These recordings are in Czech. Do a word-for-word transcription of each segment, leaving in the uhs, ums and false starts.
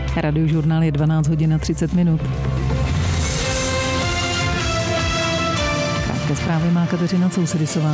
Radiožurnál je dvanáct hodin a třicet minut. Krátké zprávy má Kateřina Sousedisová.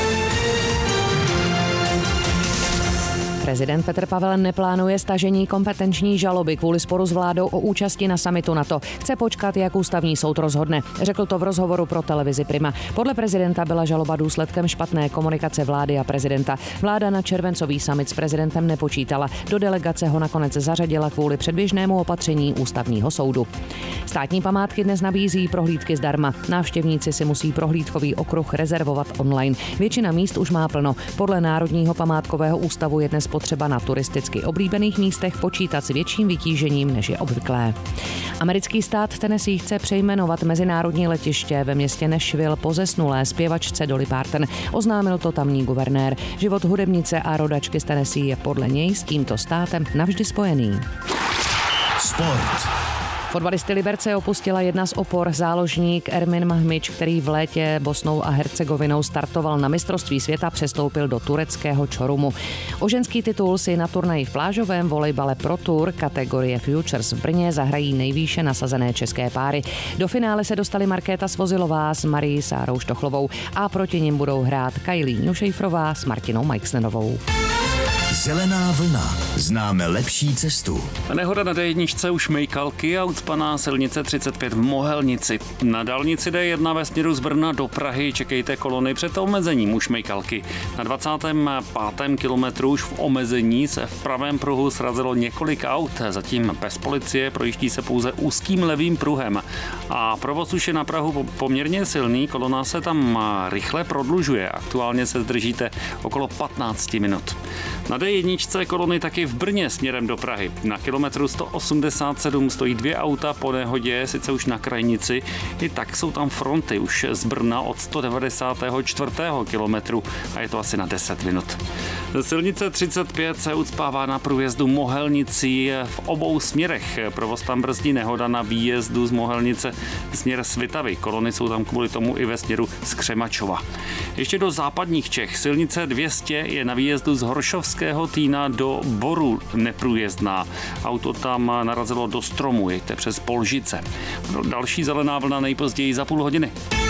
Prezident Petr Pavel neplánuje stažení kompetenční žaloby kvůli sporu s vládou o účasti na summitu NATO. Chce počkat, jak ústavní soud rozhodne. Řekl to v rozhovoru pro televizi Prima. Podle prezidenta byla žaloba důsledkem špatné komunikace vlády a prezidenta. Vláda na červencový summit s prezidentem nepočítala. Do delegace ho nakonec zařadila kvůli předběžnému opatření ústavního soudu. Státní památky dnes nabízí prohlídky zdarma. Návštěvníci si musí prohlídkový okruh rezervovat online. Většina míst už má plno. Podle Národního památkového ústavu je dnes potřeba na turisticky oblíbených místech počítat s větším vytížením, než je obvyklé. Americký stát Tennessee chce přejmenovat mezinárodní letiště ve městě Nashville po zesnulé zpěvačce Dolly Parton. Oznámil to tamní guvernér. Život hudebnice a rodačky z Tennessee je podle něj s tímto státem navždy spojený. Sport. Fotbalisty Liberce opustila jedna z opor, záložník Ermin Mahmič, který v létě Bosnou a Hercegovinou startoval na mistrovství světa, přestoupil do tureckého Çorumu. O ženský titul si na turnaji v plážovém volejbale Pro Tour kategorie Futures v Brně zahrají nejvýše nasazené české páry. Do finále se dostali Markéta Svozilová s Marií Sárou Štochlovou a proti nim budou hrát Kajlí Nušejfrová s Martinou Majksnerovou. Zelená vlna. Známe lepší cestu. Nehoda na dé jedna u Šmejkalky a ucpaná silnice třicet pět v Mohelnici. Na dálnici dé jedna ve směru z Brna do Prahy čekejte kolony před omezením u Šmejkalky. Na dvacátém pátém kilometru už v omezení se v pravém pruhu srazilo několik aut. Zatím bez policie projíždí se pouze úzkým levým pruhem. A provoz už je na Prahu poměrně silný, kolona se tam rychle prodlužuje. Aktuálně se zdržíte okolo patnáct minut. Na dé jedna kolony taky v Brně směrem do Prahy. Na kilometru sto osmdesát sedm stojí dvě auta po nehodě, sice už na krajnici, i tak jsou tam fronty už z Brna od sto devadesátého čtvrtého kilometru a je to asi na deset minut. Silnice třicet pět se ucpává na průjezdu Mohelnicí v obou směrech. Provoz tam brzdí nehoda na výjezdu z Mohelnice směr Svitavy. Kolony jsou tam kvůli tomu i ve směru z Křemačova. Ještě do západních Čech. Silnice dvě stě je na výjezdu z Horšovského Týna do Boru neprůjezdná. Auto tam narazilo do stromu, jeďte přes Polžice. Další zelená vlna nejpozději za půl hodiny.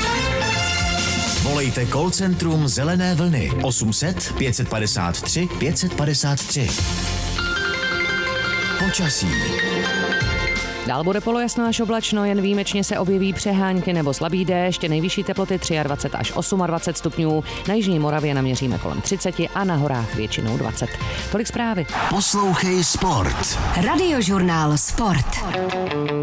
Volejte call centrum Zelené vlny osm set pět padesát tři pět padesát tři. Počasí. Dál bude polojasno až oblačno, jen výjimečně se objeví přehánky nebo slabý déšť, nejvyšší teploty dvacet tři až dvacet osm stupňů, na jižní Moravě naměříme kolem třicet a na horách většinou dvacet. Tolik zprávy. Poslouchej Sport. Radiožurnál Sport.